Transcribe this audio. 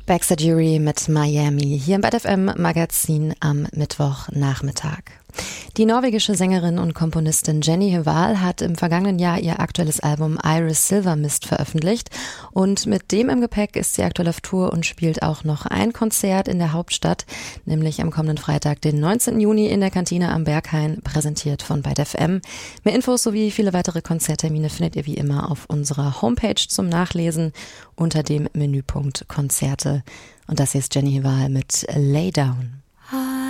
Baxter Dury mit Miami hier im Bad FM Magazin am Mittwochnachmittag. Die norwegische Sängerin und Komponistin Jenny Hval hat im vergangenen Jahr ihr aktuelles Album Iris Silver Mist veröffentlicht und mit dem im Gepäck ist sie aktuell auf Tour und spielt auch noch ein Konzert in der Hauptstadt, nämlich am kommenden Freitag, den 19. Juni in der Kantine am Berghain, präsentiert von Bad FM. Mehr Infos sowie viele weitere Konzerttermine findet ihr wie immer auf unserer Homepage zum Nachlesen unter dem Menüpunkt Konzerte. Und das hier ist Jenny Hval mit Lay Down.